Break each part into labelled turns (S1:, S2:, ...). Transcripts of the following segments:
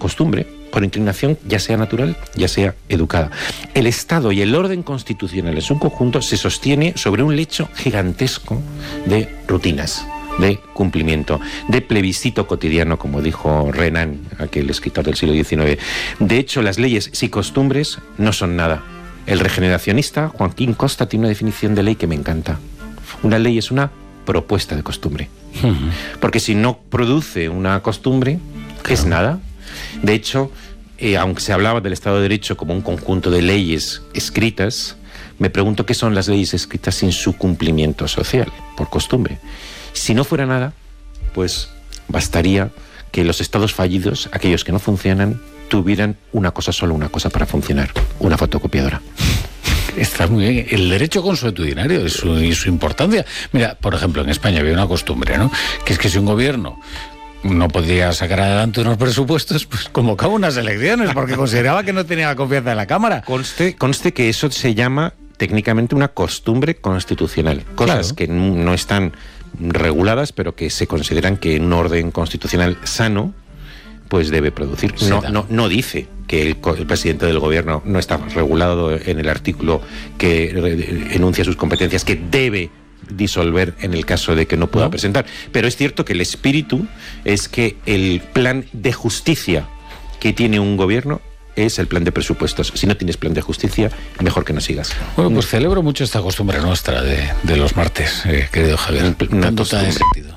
S1: costumbre, por inclinación, ya sea natural, ya sea educada. El Estado y el orden constitucional en su conjunto se sostiene sobre un lecho gigantesco de rutinas, de cumplimiento, de plebiscito cotidiano, como dijo Renan, aquel escritor del siglo XIX. De hecho, las leyes sin costumbres no son nada. El regeneracionista Joaquín Costa tiene una definición de ley que me encanta. Una ley es una propuesta de costumbre. Porque si no produce una costumbre, es nada. De hecho, aunque se hablaba del Estado de Derecho como un conjunto de leyes escritas, me pregunto qué son las leyes escritas sin su cumplimiento social, por costumbre. Si no fuera nada, pues bastaría que los estados fallidos, aquellos que no funcionan, tuvieran solo una cosa para funcionar: una fotocopiadora.
S2: Está muy bien. El derecho consuetudinario y su importancia. Mira, por ejemplo, en España había una costumbre, ¿no? Que es que si un gobierno no podía sacar adelante unos presupuestos, pues convocaba unas elecciones porque consideraba que no tenía la confianza de la Cámara.
S1: Conste que eso se llama técnicamente una costumbre constitucional. Cosas que no están reguladas, pero que se consideran que en un orden constitucional sano pues debe producir. No dice que el presidente del gobierno no está regulado en el artículo que enuncia sus competencias, que debe disolver en el caso de que no pueda presentar. Pero es cierto que el espíritu es que el plan de justicia que tiene un gobierno es el plan de presupuestos. Si no tienes plan de justicia, mejor que no sigas.
S2: Bueno, pues celebro mucho esta costumbre nuestra de los martes, querido Javier. Tanto está de sentido.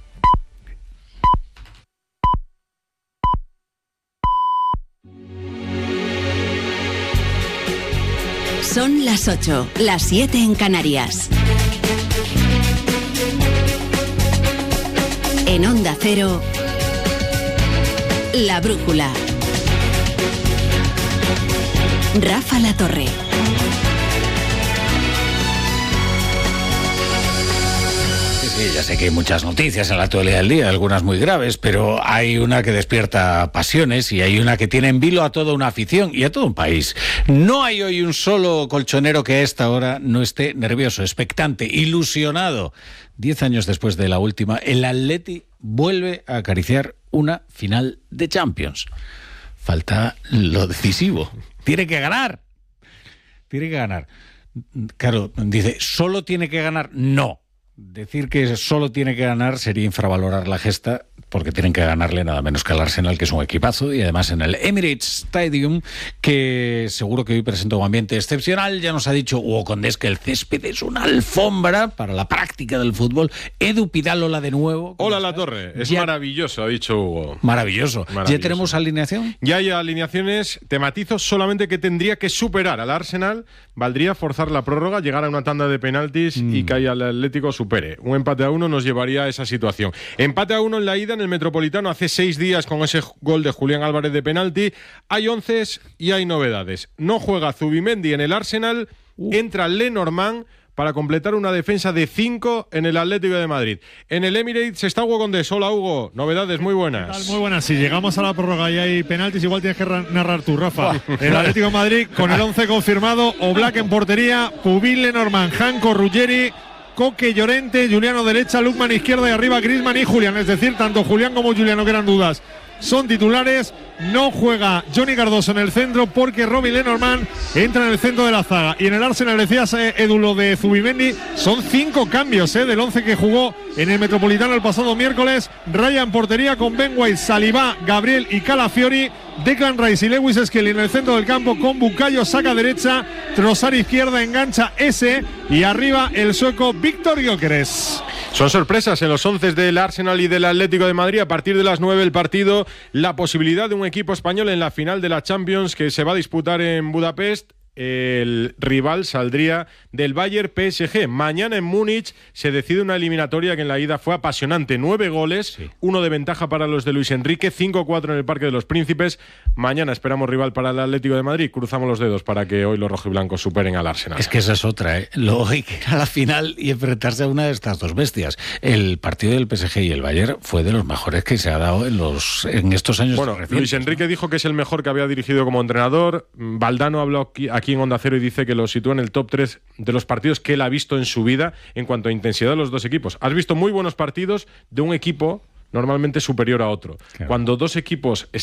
S3: Son las 8, las 7 en Canarias. En Onda Cero, La Brújula. Rafa La Torre.
S2: Sí, ya sé que hay muchas noticias en la actualidad del día, algunas muy graves, pero hay una que despierta pasiones y hay una que tiene en vilo a toda una afición y a todo un país. No hay hoy un solo colchonero que a esta hora no esté nervioso, expectante, ilusionado. 10 años después de la última, el Atleti vuelve a acariciar una final de Champions. Falta lo decisivo. Tiene que ganar. Tiene que ganar. Claro, dice, ¿solo tiene que ganar? No. Decir que solo tiene que ganar sería infravalorar la gesta, porque tienen que ganarle nada menos que al Arsenal, que es un equipazo, y además en el Emirates Stadium, que seguro que hoy presenta un ambiente excepcional. Ya nos ha dicho Hugo Condés que el césped es una alfombra para la práctica del fútbol. Edu Pidal, hola de nuevo.
S4: Hola La Torre, es maravilloso, ha dicho Hugo.
S2: Maravilloso. ¿Ya tenemos alineación?
S4: Ya hay alineaciones. Te matizo solamente que tendría que superar al Arsenal. Valdría forzar la prórroga, llegar a una tanda de penaltis y que haya el Atlético supere. Un empate a 1 nos llevaría a esa situación. Empate a 1 en la ida en el Metropolitano hace 6 días con ese gol de Julián Álvarez de penalti. Hay 11 y hay novedades. No juega Zubimendi en el Arsenal, entra Lenormand para completar una defensa de 5 en el Atlético de Madrid. En el Emirates está Hugo Condés. Hola Hugo, novedades muy buenas.
S5: Muy buenas, si llegamos a la prórroga y hay penaltis, igual tienes que narrar tú, Rafa. El Atlético de Madrid con el 11 confirmado: Oblak en portería, Pubil, Lenormand, Janko, Ruggeri, Coque, Llorente, Juliano derecha, Lukman izquierda y arriba Griezmann y Julián. Es decir, tanto Julián como Juliano, que eran dudas, son titulares. No juega Johnny Cardoso en el centro porque Robin Lenormand entra en el centro de la zaga. Y en el Arsenal, decías, Edu, lo de Zubimendi, son 5 cambios del 11 que jugó en el Metropolitano el pasado miércoles. Raya en portería con Ben White, Saliba, Gabriel y Calafiori. Declan Rice y Lewis Skelly en el centro del campo con Bukayo, saca derecha, Trossard izquierda, engancha ese, y arriba el sueco Víctor Gyökeres.
S4: Son sorpresas en los 11 del Arsenal y del Atlético de Madrid. A partir de las 9 el partido, la posibilidad de un equipo español en la final de la Champions que se va a disputar en Budapest. El rival saldría del Bayern PSG. Mañana en Múnich se decide una eliminatoria que en la ida fue apasionante. 9 goles, 1 de ventaja para los de Luis Enrique, 5-4 en el Parque de los Príncipes. Mañana esperamos rival para el Atlético de Madrid. Cruzamos los dedos para que hoy los rojiblancos superen al Arsenal.
S2: Es que esa es otra, Luego hay que ir a la final y enfrentarse a una de estas dos bestias. El partido del PSG y el Bayern fue de los mejores que se ha dado en estos años.
S4: Bueno, Luis Enrique dijo que es el mejor que había dirigido como entrenador. Valdano habló aquí en Onda Cero y dice que lo sitúa en el top 3 de los partidos que él ha visto en su vida en cuanto a intensidad de los dos equipos. Has visto muy buenos partidos de un equipo normalmente superior a otro. Claro. Cuando dos equipos